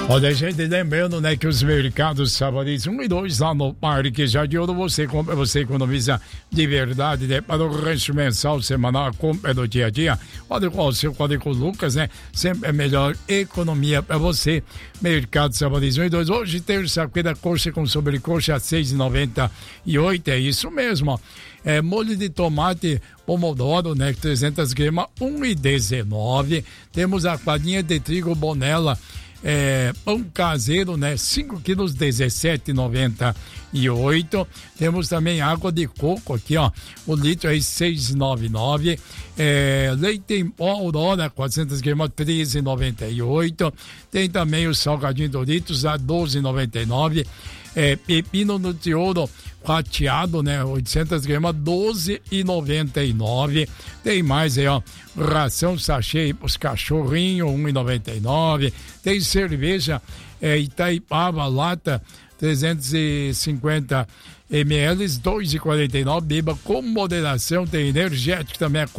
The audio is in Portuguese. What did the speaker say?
Olha, gente, lembrando, né, que os mercados sábados 1 e 2 lá no Parque Jardim Ouro, você compra, você economiza de verdade, né, para o rancho mensal, semanal, a compra do dia a dia. Olha qual o seu código Lucas, né, sempre é melhor economia para você. Mercado sábados 1 e 2, hoje terça-feira, coxa com sobrecoxa, R$6,98, é isso mesmo, ó. Molho de tomate pomodoro, né, 300 gramas, R$1,19. Temos a farinha de trigo Bonella, pão caseiro, né? 5 quilos, R$17,98. Temos também água de coco aqui, ó. O litro é R$6,99. Leite em pó Aurora, 400 gramas, R$13,98. Tem também o salgadinho Doritos a R$12,99. Pepino Nutriolo fatiado, né? 800 gramas, R$12,99. Tem mais aí, ó. Ração sachê aí pros cachorrinhos, R$1,99. Tem cerveja Itaipava, lata, 350 ml, R$2,49. Beba com moderação. Tem energético também,